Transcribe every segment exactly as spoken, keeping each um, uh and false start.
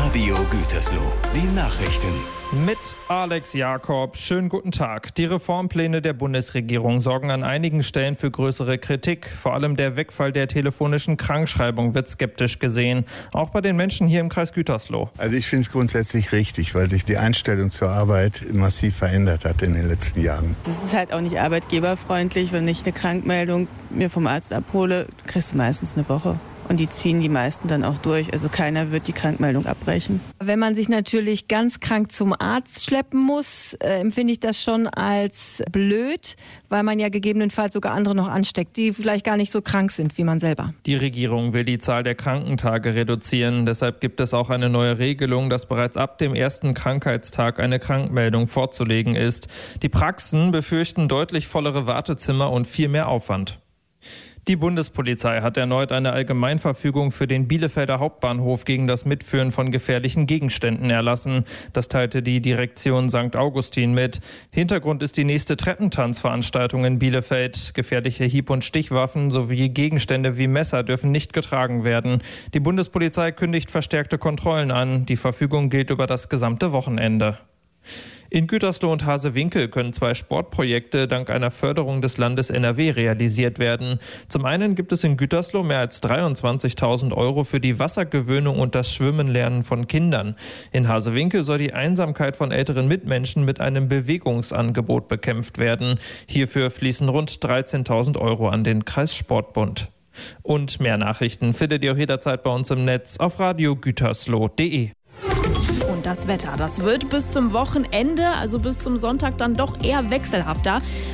Radio Gütersloh. Die Nachrichten. Mit Alex Jakob. Schönen guten Tag. Die Reformpläne der Bundesregierung sorgen an einigen Stellen für größere Kritik. Vor allem der Wegfall der telefonischen Krankschreibung wird skeptisch gesehen. Auch bei den Menschen hier im Kreis Gütersloh. Also ich finde es grundsätzlich richtig, weil sich die Einstellung zur Arbeit massiv verändert hat in den letzten Jahren. Das ist halt auch nicht arbeitgeberfreundlich. Wenn ich eine Krankmeldung mir vom Arzt abhole, kriegst du meistens eine Woche. Und die ziehen die meisten dann auch durch. Also keiner wird die Krankmeldung abbrechen. Wenn man sich natürlich ganz krank zum Arzt schleppen muss, äh, empfinde ich das schon als blöd, weil man ja gegebenenfalls sogar andere noch ansteckt, die vielleicht gar nicht so krank sind wie man selber. Die Regierung will die Zahl der Krankentage reduzieren. Deshalb gibt es auch eine neue Regelung, dass bereits ab dem ersten Krankheitstag eine Krankmeldung vorzulegen ist. Die Praxen befürchten deutlich vollere Wartezimmer und viel mehr Aufwand. Die Bundespolizei hat erneut eine Allgemeinverfügung für den Bielefelder Hauptbahnhof gegen das Mitführen von gefährlichen Gegenständen erlassen. Das teilte die Direktion Sankt Augustin mit. Hintergrund ist die nächste Treppentanzveranstaltung in Bielefeld. Gefährliche Hieb- und Stichwaffen sowie Gegenstände wie Messer dürfen nicht getragen werden. Die Bundespolizei kündigt verstärkte Kontrollen an. Die Verfügung gilt über das gesamte Wochenende. In Gütersloh und Hasewinkel können zwei Sportprojekte dank einer Förderung des Landes N R W realisiert werden. Zum einen gibt es in Gütersloh mehr als dreiundzwanzigtausend Euro für die Wassergewöhnung und das Schwimmenlernen von Kindern. In Hasewinkel soll die Einsamkeit von älteren Mitmenschen mit einem Bewegungsangebot bekämpft werden. Hierfür fließen rund dreizehntausend Euro an den Kreissportbund. Und mehr Nachrichten findet ihr auch jederzeit bei uns im Netz auf radio gütersloh punkt de. Und das Wetter, das wird bis zum Wochenende, also bis zum Sonntag, dann doch eher wechselhafter.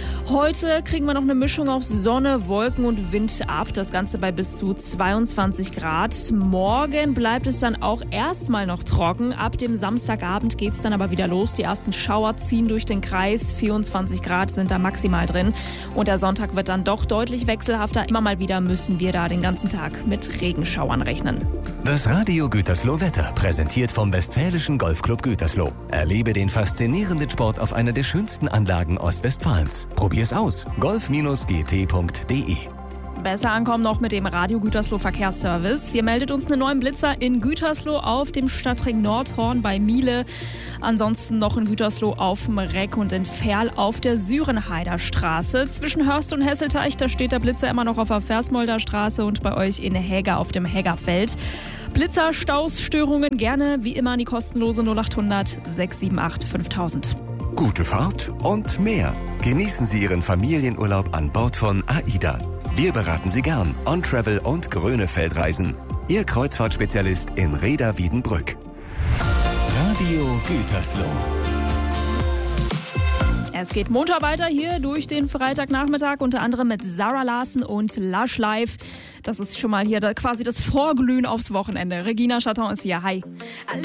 Heute kriegen wir noch eine Mischung aus Sonne, Wolken und Wind ab. Das Ganze bei bis zu zweiundzwanzig Grad. Morgen bleibt es dann auch erstmal noch trocken. Ab dem Samstagabend geht es dann aber wieder los. Die ersten Schauer ziehen durch den Kreis. vierundzwanzig Grad sind da maximal drin. Und der Sonntag wird dann doch deutlich wechselhafter. Immer mal wieder müssen wir da den ganzen Tag mit Regenschauern rechnen. Das Radio Gütersloh Wetter, präsentiert vom Westfälischen Golfclub Gütersloh. Erlebe den faszinierenden Sport auf einer der schönsten Anlagen Ostwestfalens. Probier's aus. golf Bindestrich g t punkt de. Besser ankommen noch mit dem Radio Gütersloh Verkehrsservice. Ihr meldet uns einen neuen Blitzer in Gütersloh auf dem Stadtring Nordhorn bei Miele. Ansonsten noch in Gütersloh auf dem Reck und in Ferl auf der Sürenheider Straße. Zwischen Hörst und Hesselteich, da steht der Blitzer immer noch auf der Versmolder Straße und bei euch in Hegger auf dem Heggerfeld. Blitzer, Staus, Störungen gerne wie immer an die kostenlose null acht hundert sechs sieben acht fünftausend. Gute Fahrt und mehr. Genießen Sie Ihren Familienurlaub an Bord von AIDA. Wir beraten Sie gern on Travel und Grönefeldreisen. Ihr Kreuzfahrtspezialist in Rheda-Wiedenbrück. Radio Gütersloh. Es geht munter weiter hier durch den Freitagnachmittag, unter anderem mit Sarah Larsen und Lush Live. Das ist schon mal hier quasi das Vorglühen aufs Wochenende. Regina Chaton ist hier. Hi.